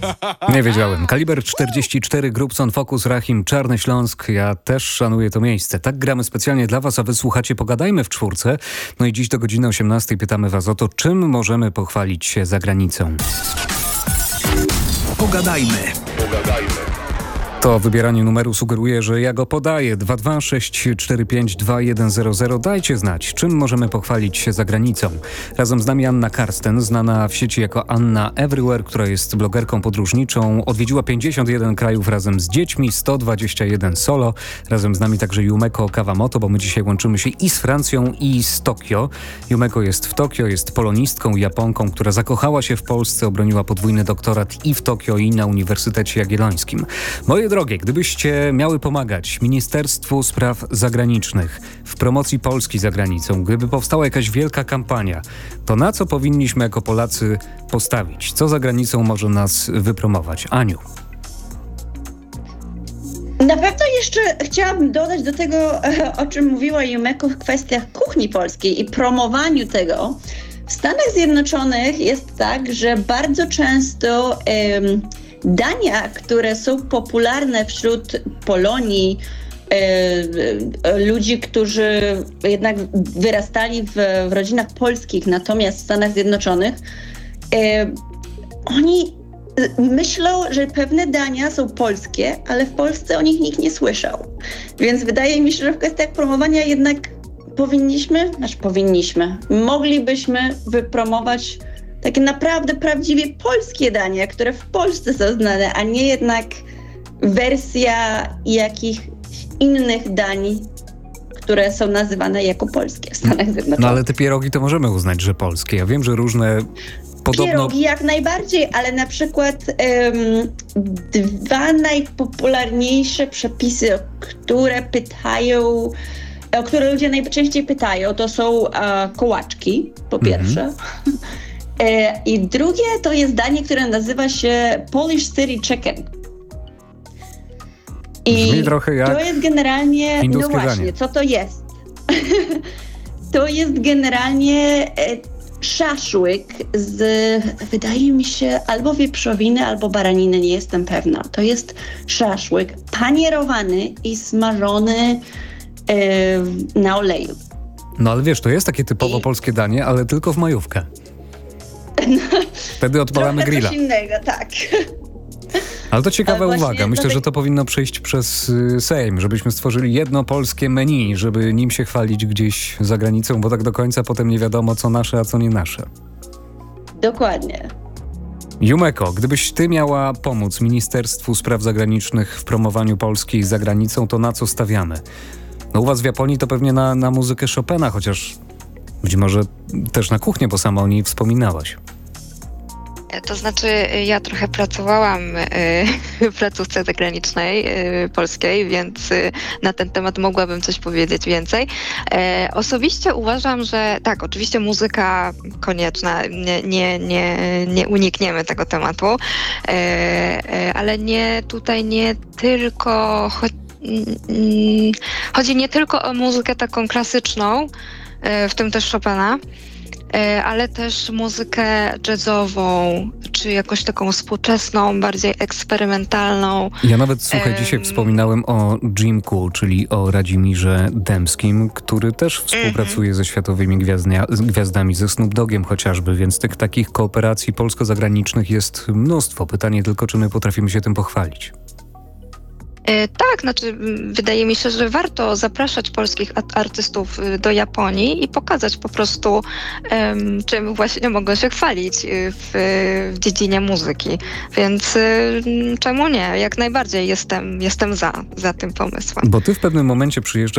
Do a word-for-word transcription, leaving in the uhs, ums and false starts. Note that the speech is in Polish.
Nie wiedziałem. Kaliber czterdzieści cztery, Grubson, Focus, Rahim, Czarny Śląsk. Ja też szanuję to miejsce. Tak gramy specjalnie dla was, a wy słuchacie Pogadajmy w czwórce. No i dziś do godziny osiemnastej pytamy was o to, czym możemy pochwalić się za granicą. Pogadajmy. Pogadajmy. To wybieranie numeru sugeruje, że ja go podaję. dwa dwa sześć cztery pięć dwa jeden zero zero. Dajcie znać, czym możemy pochwalić się za granicą. Razem z nami Anna Karsten, znana w sieci jako Anna Everywhere, która jest blogerką podróżniczą. Odwiedziła pięćdziesiąt jeden krajów razem z dziećmi, sto dwadzieścia jeden solo. Razem z nami także Yumeko Kawamoto, bo my dzisiaj łączymy się i z Francją, i z Tokio. Yumeko jest w Tokio, jest polonistką, Japonką, która zakochała się w Polsce, obroniła podwójny doktorat i w Tokio, i na Uniwersytecie Jagiellońskim. Moje drogie, gdybyście miały pomagać Ministerstwu Spraw Zagranicznych w promocji Polski za granicą, gdyby powstała jakaś wielka kampania, to na co powinniśmy jako Polacy postawić? Co za granicą może nas wypromować? Aniu. Na pewno jeszcze chciałabym dodać do tego, o czym mówiła Yumeko w kwestiach kuchni polskiej i promowaniu tego. W Stanach Zjednoczonych jest tak, że bardzo często um, dania, które są popularne wśród Polonii, e, ludzi, którzy jednak wyrastali w, w rodzinach polskich, natomiast w Stanach Zjednoczonych, e, oni myślą, że pewne dania są polskie, ale w Polsce o nich nikt nie słyszał. Więc wydaje mi się, że w kwestiach promowania jednak powinniśmy, znaczy powinniśmy, moglibyśmy wypromować takie naprawdę prawdziwie polskie dania, które w Polsce są znane, a nie jednak wersja jakichś innych dań, które są nazywane jako polskie w Stanach Zjednoczonych. No ale te pierogi to możemy uznać, że polskie. Ja wiem, że różne podobno... Pierogi jak najbardziej, ale na przykład um, dwa najpopularniejsze przepisy, które pytają, o które ludzie najczęściej pytają, to są uh, kołaczki, po pierwsze. Mm-hmm. E, I drugie to jest danie, które nazywa się Polish City Chicken. I brzmi trochę jak to jest generalnie, no właśnie, danie. Co to jest? To jest generalnie e, szaszłyk z, wydaje mi się, albo wieprzowiny, albo baraniny, nie jestem pewna. To jest szaszłyk panierowany i smażony e, na oleju. No ale wiesz, to jest takie typowo I... polskie danie, ale tylko w majówkę. Wtedy odpalamy Trochę grilla. Coś innego, tak. Ale to ciekawa Ale uwaga. Myślę, dlatego... że to powinno przejść przez y, Sejm, żebyśmy stworzyli jedno polskie menu, żeby nim się chwalić gdzieś za granicą, bo tak do końca potem nie wiadomo, co nasze, a co nie nasze. Dokładnie. Yumeko, gdybyś ty miała pomóc Ministerstwu Spraw Zagranicznych w promowaniu Polski za granicą, to na co stawiamy? No u was w Japonii to pewnie na, na muzykę Chopina, chociaż być może też na kuchnię, bo sama o niej wspominałaś. To znaczy, ja trochę pracowałam w placówce zagranicznej polskiej, więc na ten temat mogłabym coś powiedzieć więcej. Osobiście uważam, że tak, oczywiście muzyka konieczna, nie, nie, nie, nie unikniemy tego tematu, ale nie tutaj nie tylko, chodzi nie tylko o muzykę taką klasyczną, w tym też Chopina, ale też muzykę jazzową, czy jakąś taką współczesną, bardziej eksperymentalną. Ja nawet, słuchaj, um, dzisiaj wspominałem o Jimku, czyli o Radzimirze Dębskim, który też współpracuje mm-hmm. ze światowymi gwiazdia, gwiazdami, ze Snoop Doggiem chociażby, więc tych takich kooperacji polsko-zagranicznych jest mnóstwo. Pytanie tylko, czy my potrafimy się tym pochwalić. Tak, znaczy wydaje mi się, że warto zapraszać polskich artystów do Japonii i pokazać po prostu, um, czym właśnie mogą się chwalić w, w dziedzinie muzyki. Więc um, czemu nie? Jak najbardziej jestem, jestem za, za tym pomysłem. Bo ty w pewnym momencie przyjeżdżasz